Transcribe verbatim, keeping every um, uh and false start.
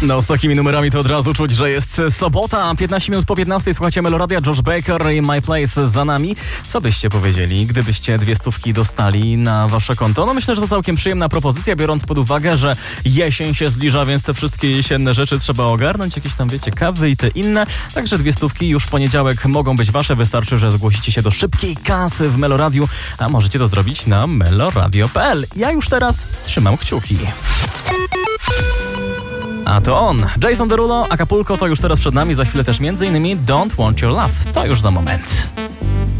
No z takimi numerami to od razu czuć, że jest sobota, piętnaście minut po piętnastej. Słuchajcie Meloradia, Josh Baker i My Place za nami. Co byście powiedzieli, gdybyście dwie stówki dostali na wasze konto? No myślę, że to całkiem przyjemna propozycja, biorąc pod uwagę, że jesień się zbliża, więc te wszystkie jesienne rzeczy trzeba ogarnąć, jakieś tam wiecie, kawy i te inne. Także dwie stówki już w poniedziałek mogą być wasze, wystarczy, że zgłosicie się do szybkiej kasy w Meloradiu, a możecie to zrobić na meloradio kropka p l. Ja już teraz trzymam kciuki. A to on, Jason Derulo, Acapulco to już teraz przed nami, za chwilę też między innymi Don't Want Your Love, to już za moment.